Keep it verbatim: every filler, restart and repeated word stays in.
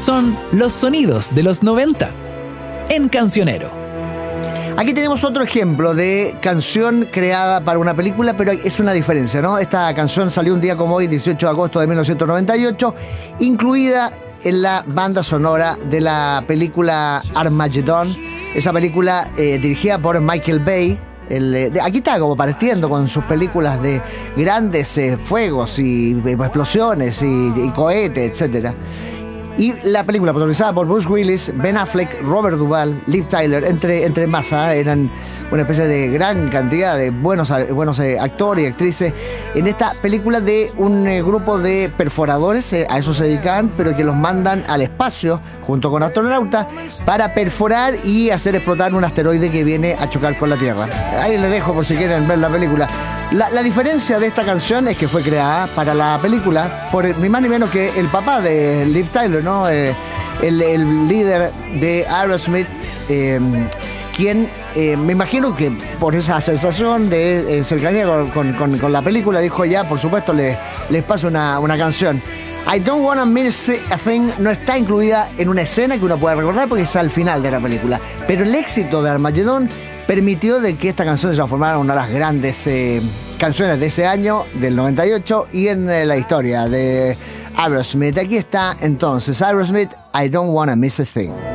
son los sonidos de los noventa en Cancionero. Aquí tenemos otro ejemplo de canción creada para una película, pero es una diferencia, ¿no? Esta canción salió un día como hoy, dieciocho de agosto de mil novecientos noventa y ocho, incluida en la banda sonora de la película Armageddon, esa película eh, dirigida por Michael Bay. El, de, aquí está como partiendo con sus películas de grandes eh, fuegos y eh, explosiones y, y cohetes, etcétera. Y la película protagonizada por Bruce Willis, Ben Affleck, Robert Duvall, Liv Tyler, entre, entre más, ¿eh? Eran una especie de gran cantidad de buenos, buenos eh, actores y actrices en esta película de un eh, grupo de perforadores, eh, a eso se dedican, pero que los mandan al espacio junto con astronautas para perforar y hacer explotar un asteroide que viene a chocar con la Tierra. Ahí les dejo por si quieren ver la película. La, la diferencia de esta canción es que fue creada para la película por ni más ni menos que el papá de Liv Tyler, ¿no? Eh, el, el líder de Aerosmith, eh, quien eh, me imagino que por esa sensación de eh, cercanía con, con, con, con la película dijo ya, por supuesto, les, les paso una, una canción. I Don't Wanna Miss a Thing no está incluida en una escena que uno puede recordar porque es al final de la película, pero el éxito de Armageddon permitió de que esta canción se transformara en una de las grandes eh, canciones de ese año, del noventa y ocho, y en eh, la historia de Aerosmith. Aquí está entonces Aerosmith, I Don't Wanna Miss a Thing.